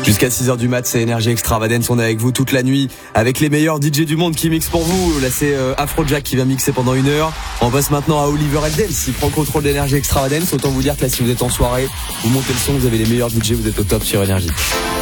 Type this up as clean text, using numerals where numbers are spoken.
Jusqu'à 6h du mat, c'est Énergie Extravagance. On est avec vous toute la nuit avec les meilleurs DJ du monde qui mixent pour vous. Là, c'est Afrojack qui va mixer pendant 1 heure. On passe maintenant à Oliver Eldens. Il prend le contrôle d'Énergie Extravagance. Autant vous dire que là, si vous êtes en soirée, vous montez le son, vous avez les meilleurs DJ, vous êtes au top sur Énergie.